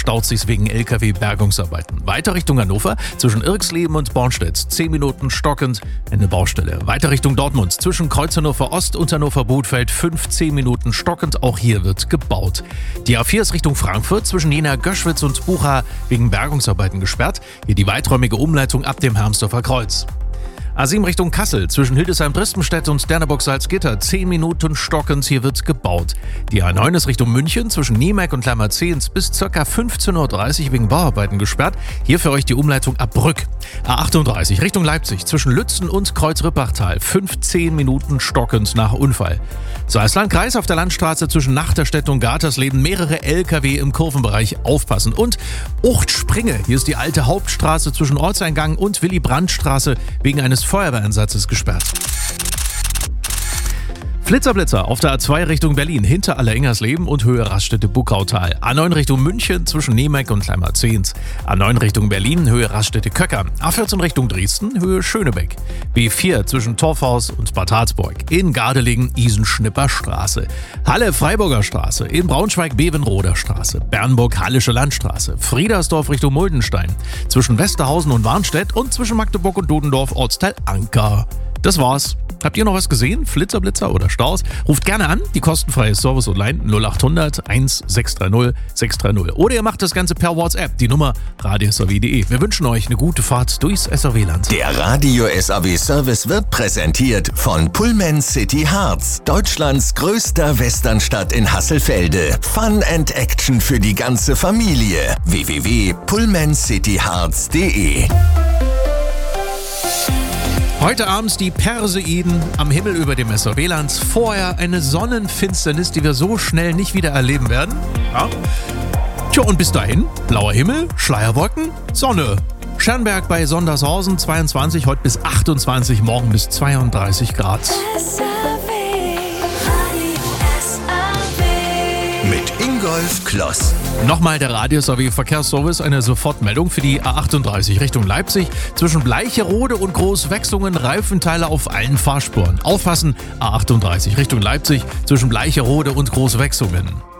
staut sich's wegen LKW-Bergungsarbeiten. Weiter Richtung Hannover, zwischen Irxleben und Bornstedt, 10 Minuten stockend, eine Baustelle. Weiter Richtung Dortmund, zwischen Kreuz Hannover Ost und Hannover Bothfeld, 15 Minuten stockend, auch hier wird gebaut. Die A4 ist Richtung Frankfurt, zwischen Jena, Göschwitz und Bucha wegen Bergungsarbeiten gesperrt. Hier die weiträumige Umleitung ab dem Hermsdorfer Kreuz. A7 Richtung Kassel, zwischen Hildesheim-Dresdenstedt und Derneburg-Salzgitter, 10 Minuten stockend, hier wird gebaut. Die A9 ist Richtung München, zwischen Niemek und Lammerzehns bis ca. 15.30 Uhr wegen Bauarbeiten gesperrt. Hier für euch die Umleitung ab Brück. A38 Richtung Leipzig, zwischen Lützen und Kreuz-Rippachtal, 15 Minuten stockend nach Unfall. Salzlandkreis auf der Landstraße zwischen Nachterstedt und Gatersleben, mehrere LKW im Kurvenbereich, aufpassen. Und Uchtspringe, hier ist die alte Hauptstraße zwischen Ortseingang und Willy-Brandt-Straße wegen eines Feuerwehreinsatzes gesperrt. Flitzer auf der A2 Richtung Berlin, hinter Allerengersleben und Höhe Raststätte-Buckautal. A9 Richtung München, zwischen Niemek und Lammerzehns. A9 Richtung Berlin, Höhe Raststätte-Köcker. A14 Richtung Dresden, Höhe Schönebeck. B4 zwischen Torfhaus und Bad Harzburg. In Gardelegen, Isenschnipper-Straße. Halle-Freiburger Straße. In Braunschweig, Bevenroder Straße. Bernburg-Hallische Landstraße. Friedersdorf Richtung Muldenstein. Zwischen Westerhausen und Warnstedt und zwischen Magdeburg und Dodendorf, Ortsteil Anker. Das war's. Habt ihr noch was gesehen? Flitzer oder Staus? Ruft gerne an, die kostenfreie Service-Hotline 0800 1630 630. Oder ihr macht das Ganze per WhatsApp, die Nummer radiosaw.de. Wir wünschen euch eine gute Fahrt durchs SAW-Land. Der Radio SAW Service wird präsentiert von Pullman City Harz, Deutschlands größter Westernstadt in Hasselfelde. Fun and Action für die ganze Familie. www.pullmancityharz.de. Heute abends die Perseiden am Himmel über dem SAW-Land. Vorher eine Sonnenfinsternis, die wir so schnell nicht wieder erleben werden. Ja. Tja, und bis dahin, blauer Himmel, Schleierwolken, Sonne. Schernberg bei Sondershausen 22, heute bis 28, morgen bis 32 Grad. Mit Ingolf Kloss. Nochmal der Radio-SAW Verkehrsservice, eine Sofortmeldung für die A38 Richtung Leipzig. Zwischen Bleicherode und Großwechslungen Reifenteile auf allen Fahrspuren. Aufpassen, A38 Richtung Leipzig, zwischen Bleicherode und Großwechslungen.